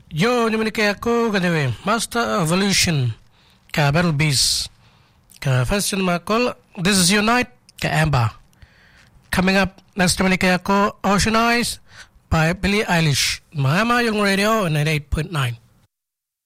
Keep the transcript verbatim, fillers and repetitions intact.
Yo naman kaya ako kanawe Master Evolution ka Battle Beast ka first naman call This Is Your Night ka Amber. Coming up next naman kaya ako Ocean Eyes by Billie Eilish. Mahama yung radio ninety-eight point nine.